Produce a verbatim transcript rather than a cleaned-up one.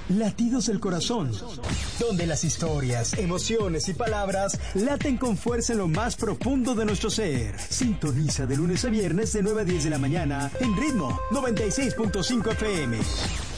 Latidos del Corazón, donde las historias, emociones y palabras laten con fuerza en lo más profundo de nuestro ser. Sintoniza de lunes a viernes de nueve a diez de la mañana en Ritmo noventa y seis punto cinco F M.